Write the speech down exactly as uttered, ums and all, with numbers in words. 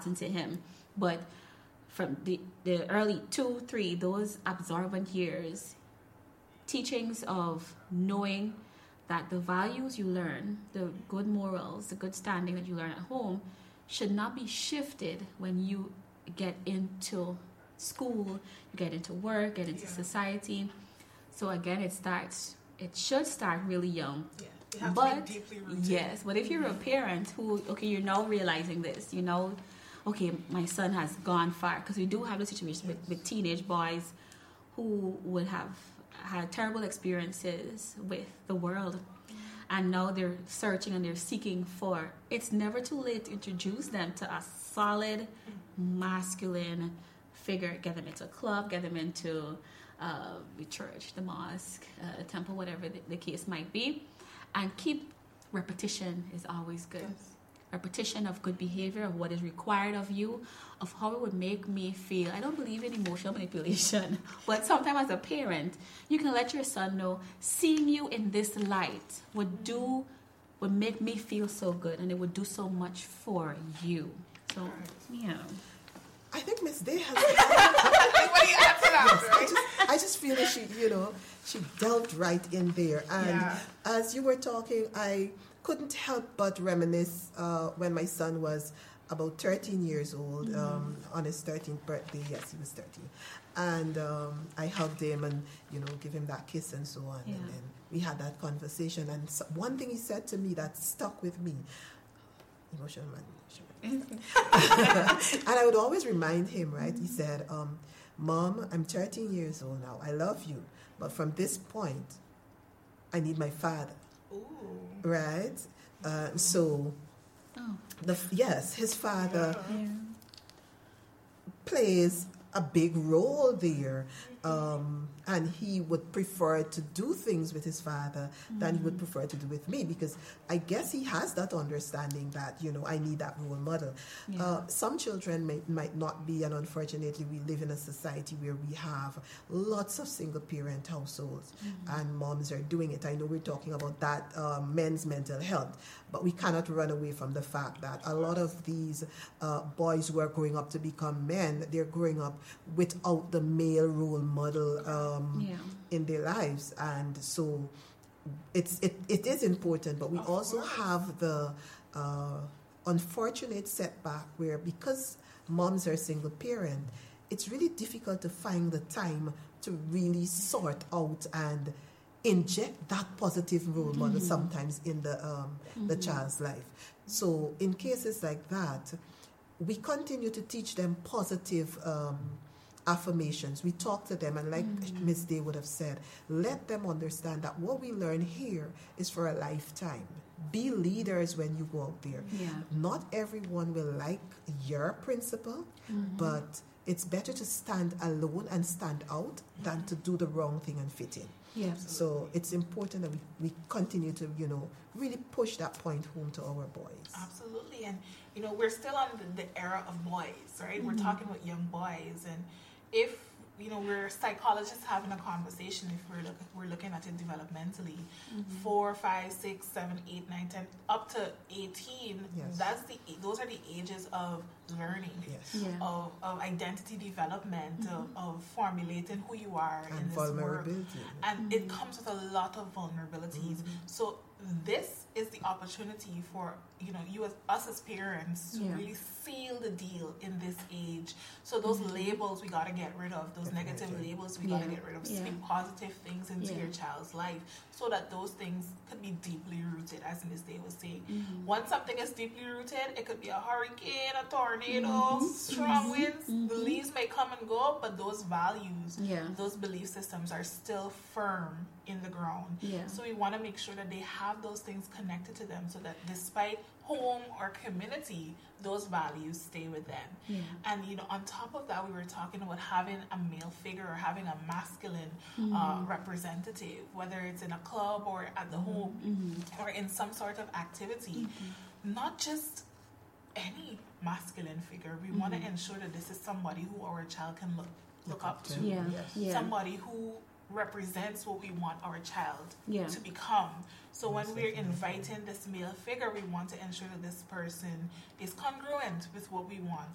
gotten to him. But from the, the early two, three, those absorbent years, teachings of knowing that the values you learn, the good morals, the good standing that you learn at home, should not be shifted when you get into school, you get into work, get into yeah. society. So again, it starts, it should start really young. Yeah. You have but, to be deeply rooted. Yes, but if you're a parent who, okay, you're now realizing this, you know, okay, my son has gone far, because we do have the situation yes. with, with teenage boys who would have had terrible experiences with the world, and now they're searching and they're seeking for, it's never too late to introduce them to a solid masculine figure. Get them into a club, get them into uh, the church, the mosque, uh, temple, whatever the, the case might be, and keep repetition is always good. Yes. Repetition of good behavior, of what is required of you, of how it would make me feel. I don't believe in emotional manipulation, but sometimes as a parent, you can let your son know, seeing you in this light would do, would make me feel so good, and it would do so much for you. So, yeah. I think Miss Day has. What do you have to yes, I, just, I just feel that she, you know, she delved right in there. And yeah. as you were talking, I couldn't help but reminisce uh, when my son was about thirteen years old, mm-hmm. um, on his thirteenth birthday. Yes, he was thirteen. And um, I hugged him and, you know, give him that kiss and so on. Yeah. And then we had that conversation. And so one thing he said to me that stuck with me, emotional man. And I would always remind him, right? He said, um, Mom, I'm thirteen years old now. I love you. But from this point, I need my father. Ooh. Right? Uh, so, oh. the yes, his father yeah. plays a big role there. Um, and he would prefer to do things with his father mm-hmm. than he would prefer to do with me, because I guess he has that understanding that, you know, I need that role model. Yeah. Uh, some children may, might not be, and unfortunately we live in a society where we have lots of single parent households mm-hmm. and moms are doing it. I know we're talking about that uh, men's mental health, but we cannot run away from the fact that a lot of these uh, boys who are growing up to become men, they're growing up without the male role model um, yeah. in their lives, and so it's it, it is important. But we of also course. have the uh, unfortunate setback where, because moms are single parent, it's really difficult to find the time to really sort out and inject that positive role model mm-hmm. sometimes in the um, mm-hmm. the child's life. So in cases like that, we continue to teach them positive um, affirmations. We talk to them, and like mm-hmm. Miss Day would have said, let them understand that what we learn here is for a lifetime. Be leaders when you go out there. Yeah. Not everyone will like your principle, mm-hmm. but it's better to stand alone and stand out than to do the wrong thing and fit in. Yeah. So it's important that we, we continue to, you know, really push that point home to our boys. Absolutely. And, you know, we're still on the, the era of boys, right? Mm-hmm. We're talking about young boys. And if, you know, we're psychologists having a conversation, if we're, look, we're looking at it developmentally, mm-hmm. four, five, six, seven, eight, nine, ten, up to eighteen, yes. that's the those are the ages of learning, yes. yeah. of, of identity development, mm-hmm. of, of formulating who you are and in this vulnerability. world. And mm-hmm. it comes with a lot of vulnerabilities. Mm-hmm. So this is the opportunity for, you know, you as us as parents to yeah. really seal the deal in this age. So those mm-hmm. labels we got to get rid of, those Definitely. negative labels we got to yeah. get rid of. Yeah. Speak positive things into yeah. your child's life so that those things could be deeply rooted, as Miz Day was saying. Mm-hmm. Once something is deeply rooted, it could be a hurricane, a tornado, mm-hmm. strong mm-hmm. winds. Mm-hmm. The leaves may come and go, but those values, yeah. those belief systems are still firm in the ground. Yeah. So we want to make sure that they have those things connected to them so that despite home or community, those values stay with them. Yeah. And, you know, on top of that, we were talking about having a male figure or having a masculine mm-hmm. uh, representative, whether it's in a club or at the mm-hmm. home mm-hmm. or in some sort of activity. Mm-hmm. Not just any masculine figure. We mm-hmm. want to ensure that this is somebody who our child can look, look up to. Yeah. Yes. Yeah. Somebody who represents what we want our child yeah. to become. So Yes, when we're definitely. inviting this male figure, we want to ensure that this person is congruent with what we want.